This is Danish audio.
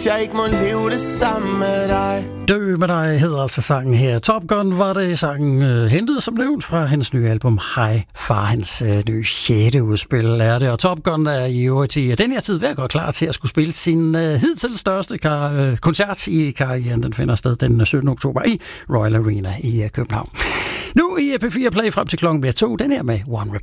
hvis jeg ikke må leve det sammen med dig. Dø med dig hedder altså sangen her. Top Gun var det sangen hentet som nævnt fra hans nye album High Far, hans nye 6. udspil er det. Og Top Gun er i øvrigt i den her tid ved at gå klar til at skulle spille sin hidtil største koncert i karrieren. Den finder sted den 17. oktober i Royal Arena i København. Nu i P4 Play frem til klokken 2, den her med One Republic.